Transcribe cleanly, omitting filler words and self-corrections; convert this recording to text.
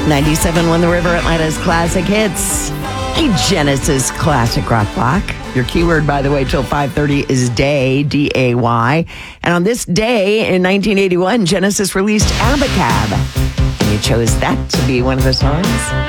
97 Won the River, Atlanta's classic hits. A Genesis classic rock block. Your keyword, by the way, till 5:30 is day, D-A-Y. And on this day in 1981, Genesis released Abacab. And you chose that to be one of the songs.